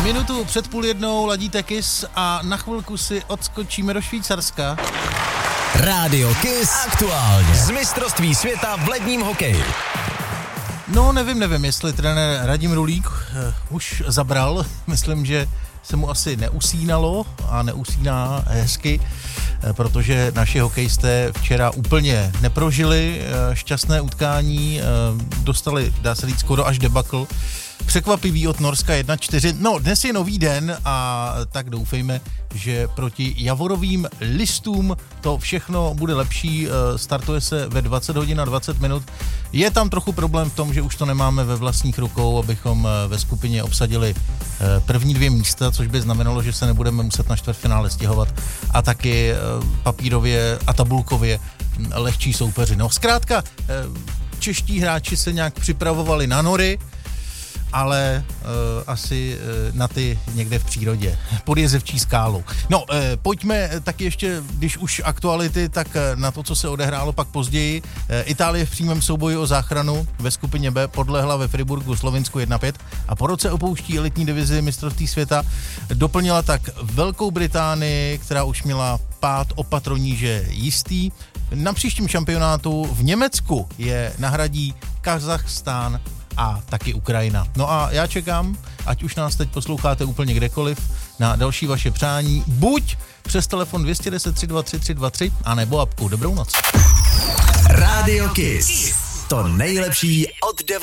Minutu před 12:30 ladíte Kiss a na chvilku si odskočíme do Švýcarska. Rádio Kiss aktuálně z mistrovství světa v ledním hokeji. No nevím, jestli trenér Radim Rulík už zabral. Myslím, že se mu asi neusínalo a neusíná hezky, protože naši hokejisté včera úplně neprožili šťastné utkání, dostali, dá se říct, skoro až debakl. Překvapivý od Norska 1-4. No, dnes je nový den a tak doufejme, že proti Javorovým listům to všechno bude lepší. Startuje se ve 20 hodin a 20 minut. Je tam trochu problém v tom, že už to nemáme ve vlastních rukou, abychom ve skupině obsadili první 2 místa, což by znamenalo, že se nebudeme muset na čtvrtfinále stěhovat a taky papírově a tabulkově lehčí soupeři. No, zkrátka, čeští hráči se nějak připravovali na nory, ale asi na ty někde v přírodě, pod Jezevčí skálou. No, pojďme taky ještě, když už aktuality, tak na to, co se odehrálo pak později. Itálie v přímém souboji o záchranu ve skupině B podlehla ve Friburgu Slovinsku 1-5 a po roce opouští elitní divizi mistrovství světa. Doplnila tak Velkou Británii, která už měla pád o patro níže jistý. Na příštím šampionátu v Německu je nahradí Kazachstán a taky Ukrajina. No a já čekám, ať už nás teď posloucháte úplně kdekoliv, na další vaše přání, buď přes telefon 210 323 323, anebo apku. Dobrou noc. Rádio Kiss. To nejlepší od 9.